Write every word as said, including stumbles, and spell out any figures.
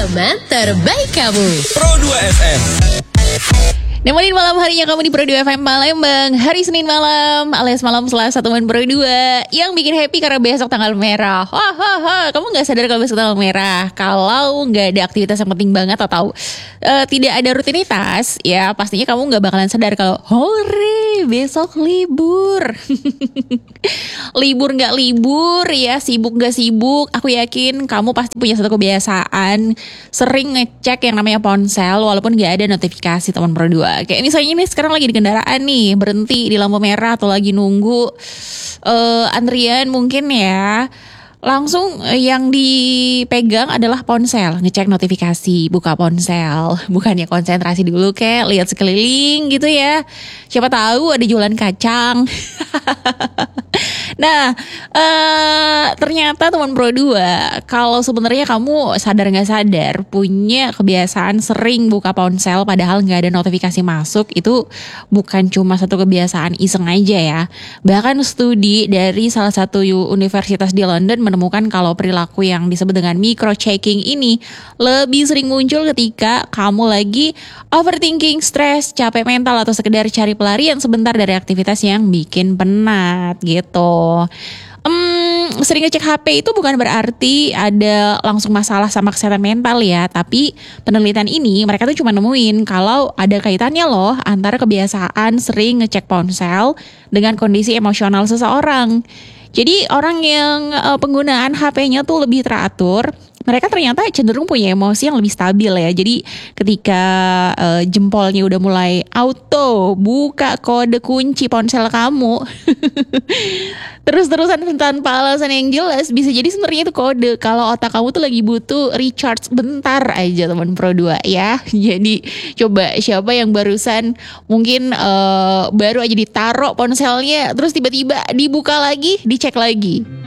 teman terbaik kamu. Pro dua F M. Nemenin malam harinya kamu di Pro dua F M Palembang. Hari Senin malam alias malam Selasa teman Pro dua yang bikin happy karena besok tanggal merah. Wah, wah, wah. Kamu gak sadar kalau besok tanggal merah? Kalau gak ada aktivitas yang penting banget atau uh, tidak ada rutinitas, ya pastinya kamu gak bakalan sadar kalau hore besok libur. Libur gak libur ya, sibuk gak sibuk, aku yakin kamu pasti punya satu kebiasaan sering ngecek yang namanya ponsel walaupun gak ada notifikasi teman Pro dua. Kayak misalnya ini sekarang lagi di kendaraan nih, berhenti di lampu merah atau lagi nunggu uh, antrian mungkin ya, langsung yang dipegang adalah ponsel, ngecek notifikasi, buka ponsel, bukannya konsentrasi dulu kayak lihat sekeliling gitu ya. Siapa tahu ada jualan kacang. Nah, uh, ternyata teman Pro dua, kalau sebenarnya kamu sadar nggak sadar punya kebiasaan sering buka ponsel padahal nggak ada notifikasi masuk, itu bukan cuma satu kebiasaan iseng aja ya. Bahkan studi dari salah satu universitas di London menemukan kalau perilaku yang disebut dengan micro checking ini lebih sering muncul ketika kamu lagi overthinking, stres, capek mental atau sekedar cari pelarian sebentar dari aktivitas yang bikin penat gitu. Hmm, sering ngecek H P itu bukan berarti ada langsung masalah sama kesehatan mental ya. Tapi penelitian ini mereka tuh cuma nemuin kalau ada kaitannya loh antara kebiasaan sering ngecek ponsel dengan kondisi emosional seseorang. Jadi orang yang uh, penggunaan H P-nya tuh lebih teratur, mereka ternyata cenderung punya emosi yang lebih stabil ya. Jadi ketika uh, jempolnya udah mulai auto buka kode kunci ponsel kamu terus-terusan tanpa alasan yang jelas, bisa jadi sebenarnya itu kode kalau otak kamu tuh lagi butuh recharge bentar aja teman Pro dua ya. Jadi coba siapa yang barusan mungkin uh, baru aja ditaruh ponselnya terus tiba-tiba dibuka lagi, dicek lagi.